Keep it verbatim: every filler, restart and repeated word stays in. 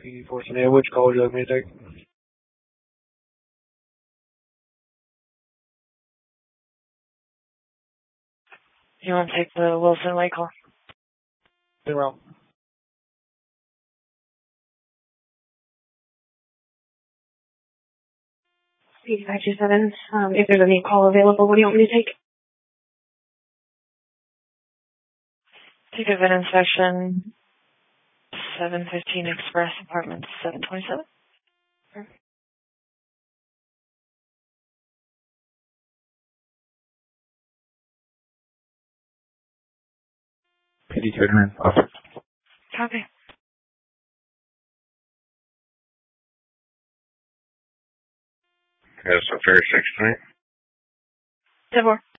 P D four Sunday. Which call would you like me to take? You want to take the Wilson Way call? Zero. P D five two seven. Um, if there's any call available, what do you want me to take? Take a vet inspection. seven fifteen Express Apartments, seven twenty-seven. P D thirty-nine. Officer. Copy. Yes, so Ferry six tonight. ten four.